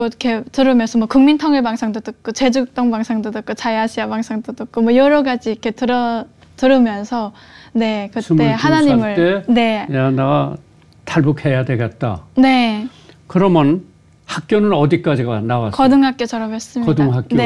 이렇게 들으면서 뭐 국민통일 방송도 듣고 제주동 방송도 듣고 자유아시아 방송도 듣고 뭐 여러 가지 이렇게 들으면서 네 그때 하나님을 때, 야, 나 탈북해야 되겠다. 네. 그러면 학교는 어디까지가 나왔어요? 고등학교 졸업했습니다. 고등학교. 네.